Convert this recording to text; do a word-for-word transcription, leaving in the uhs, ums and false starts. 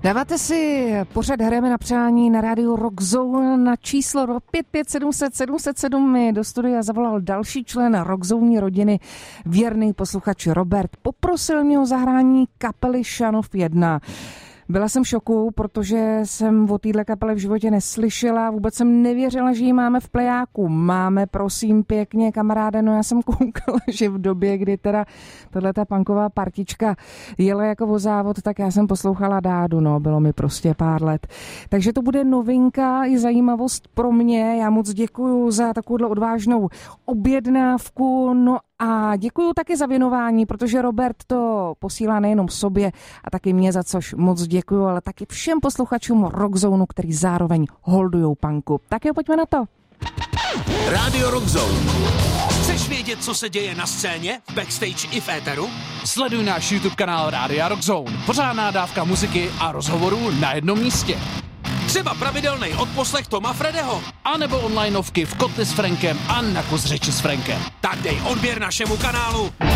Dáváte si pořad Hrajeme na přání na rádiu Rockzone na číslo pět pět sedm set sedm set sedm. Mi do studia zavolal další člen Rockzone rodiny, věrný posluchač Robert. Poprosil mě o zahrání kapely Šanov jedna. Byla jsem v šoku, protože jsem o téhle kapele v životě neslyšela, vůbec jsem nevěřila, že ji máme v plejáku. Máme, prosím, pěkně, kamaráde, no já jsem koukala, že v době, kdy teda tato punková partička jela jako o závod, tak já jsem poslouchala Dádu, no, bylo mi prostě pár let. Takže to bude novinka i zajímavost pro mě, já moc děkuju za takovouhle odvážnou objednávku, no a děkuju taky za věnování, protože Robert to posílá nejenom sobě a taky mě, za což moc děkuju, ale taky všem posluchačům Rockzone, který zároveň holdujou punku. Tak jo, pojďme na to. Rádio Rockzone. Chceš vědět, co se děje na scéně, v backstage i v éteru? Sleduj náš YouTube kanál Rádia Rockzone. Pořádná dávka muziky a rozhovorů na jednom místě. Třeba pravidelný odposlech Toma Fredeho. A nebo onlineovky v Kotli s Frankem a na kus řeči s Frankem. Tak dej odběr našemu kanálu.